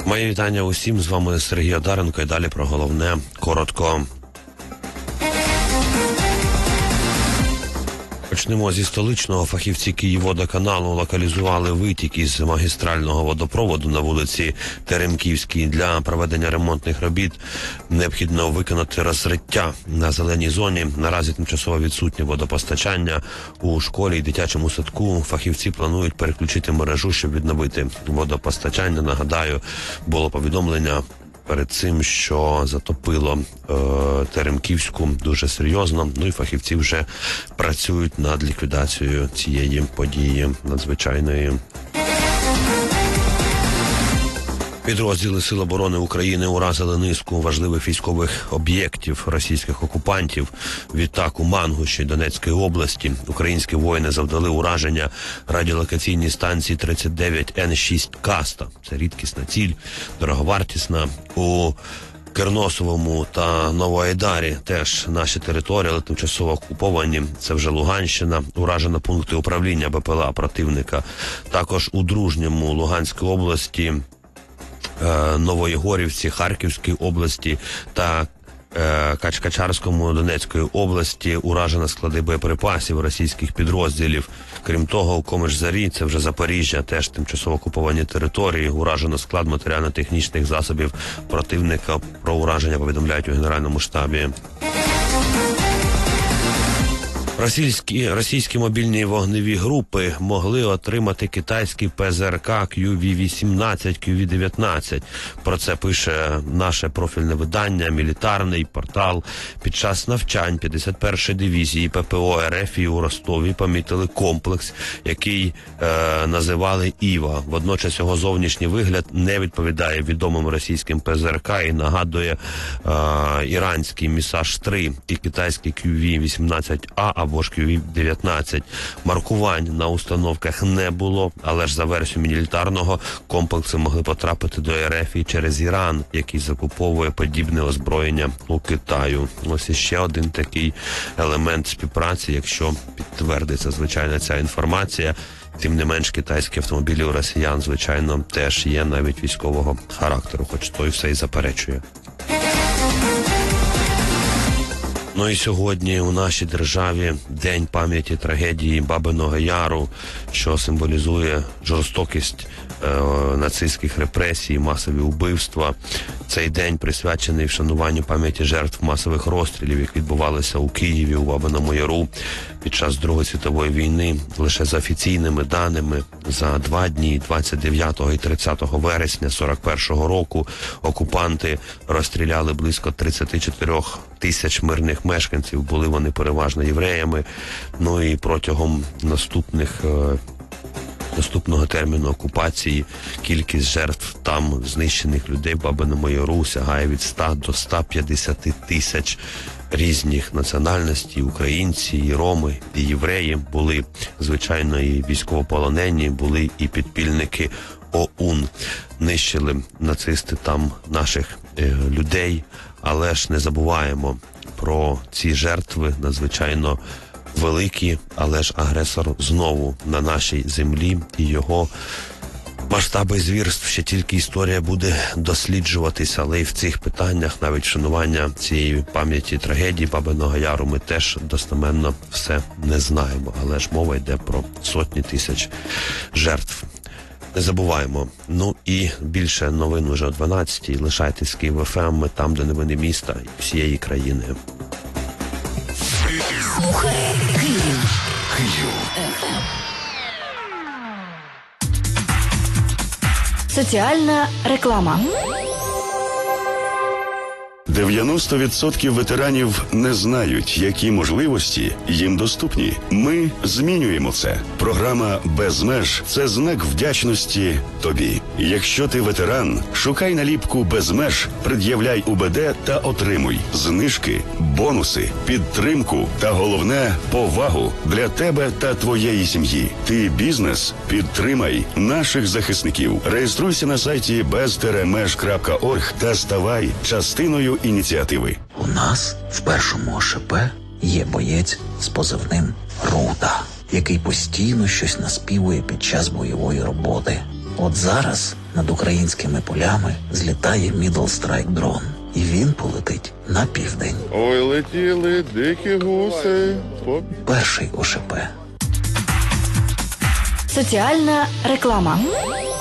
Моє вітання усім, з вами Сергій Одаренко і далі про головне коротко. Почнемо зі столичного. Фахівці Київводоканалу локалізували витік із магістрального водопроводу на вулиці Теремківській. Для проведення ремонтних робіт необхідно виконати розриття на зеленій зоні. Наразі тимчасово відсутнє водопостачання у школі і дитячому садку. Фахівці планують переключити мережу, щоб відновити водопостачання. Нагадаю, було повідомлення перед цим, що затопило Теремківську дуже серйозно. Ну і фахівці вже працюють над ліквідацією цієї події надзвичайної. Підрозділи Сил оборони України уразили низку важливих військових об'єктів російських окупантів. Відтак у Мангуші Донецької області українські воїни завдали ураження радіолокаційній станції 39Н6 «Каста». Це рідкісна ціль, дороговартісна. У Керносовому та Новоайдарі теж наші території, але тимчасово окуповані. Це вже Луганщина. Уражено пункти управління БПЛА противника. Також у Дружньому Луганської області, Новоєгорівці Харківської області та Качкачарському Донецької області уражено склади боєприпасів російських підрозділів. Крім того, у Комиш-Зарі, це вже Запоріжжя, теж тимчасово окуповані території, уражено склад матеріально-технічних засобів противника. Про ураження повідомляють у Генеральному штабі. Російські мобільні вогневі групи могли отримати китайський ПЗРК QV-18, QV-19. Про це пише наше профільне видання «Мілітарний портал». Під час навчань 51-ї дивізії ППО РФ у Ростові помітили комплекс, який називали «Іва». Водночас його зовнішній вигляд не відповідає відомим російським ПЗРК і нагадує іранський Місаж-3 і китайський QV-18А або ж QV-19. Маркувань на установках не було, але ж за версією мілітарного комплекси могли потрапити до РФ і через Іран, який закуповує подібне озброєння у Китаю. Ось іще один такий елемент співпраці, якщо підтвердиться, звичайно, ця інформація. Тим не менш, китайські автомобілі у росіян, звичайно, теж є навіть військового характеру, хоч той все і заперечує. Ну і сьогодні у нашій державі День пам'яті трагедії Бабиного Яру, що символізує жорстокість нацистських репресій, масові вбивства. Цей день присвячений вшануванню пам'яті жертв масових розстрілів, які відбувалися у Києві, у Бабиному Яру під час Другої світової війни. Лише за офіційними даними, за 2 дні, 29 і 30 вересня 41-го року, окупанти розстріляли близько 34 тисяч мирних мешканців. Були вони переважно євреями. Ну і протягом наступного терміну окупації кількість жертв там знищених людей в Бабиному Яру сягає від 100 до 150 тисяч різних національностей. Українці, і роми, і євреї, були, звичайно, і військовополонені, були і підпільники ОУН. Нищили нацисти там наших людей, але ж не забуваємо про ці жертви надзвичайно великі, але ж агресор знову на нашій землі, і його масштаби звірств ще тільки історія буде досліджуватися, але і в цих питаннях, навіть вшанування цієї пам'яті трагедії Бабиного Яру, ми теж достеменно все не знаємо, але ж мова йде про сотні тисяч жертв. Не забуваємо. Ну і більше новин уже о 12-й. Лишайтесь з Київ ФМ, ми там, де новини міста і всієї країни. Слухай Київ. Соціальна реклама. 90% ветеранів не знають, які можливості їм доступні. Ми змінюємо це. Програма «Без меж» – це знак вдячності тобі. Якщо ти ветеран, шукай наліпку «Без меж», пред'являй УБД та отримуй знижки, бонуси, підтримку та, головне, повагу для тебе та твоєї сім'ї. Ти бізнес? Підтримай наших захисників. Реєструйся на сайті bez-меж.org та ставай частиною ініціативи. У нас в першому ОШП є боєць з позивним «Руда», який постійно щось наспівує під час бойової роботи. От зараз над українськими полями злітає Middle Strike дрон. І він полетить на південь. Ой, летіли дикі гуси. Перший ОШП. Соціальна реклама.